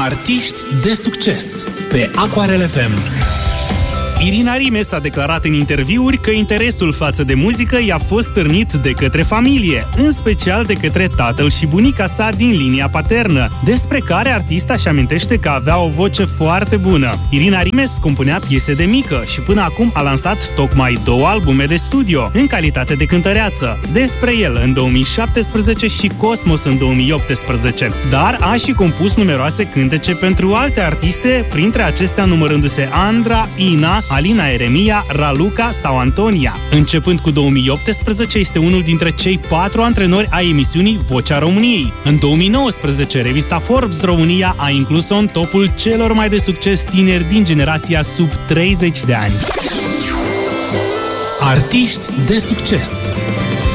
Artiști de succes pe Aquarel FM. Irina Rimes a declarat în interviuri că interesul față de muzică i-a fost stârnit de către familie, în special de către tatăl și bunica sa din linia paternă, despre care artista își amintește că avea o voce foarte bună. Irina Rimes compunea piese de mică și până acum a lansat tocmai 2 albume de studio, în calitate de cântăreață, Despre el în 2017 și Cosmos în 2018, dar a și compus numeroase cântece pentru alte artiste, printre acestea numărându-se Andra, Ina, Alina Eremia, Raluca sau Antonia. Începând cu 2018, este unul dintre cei 4 antrenori ai emisiunii Vocea României. În 2019, revista Forbes România a inclus-o în topul celor mai de succes tineri din generația sub 30 de ani. Artiști de succes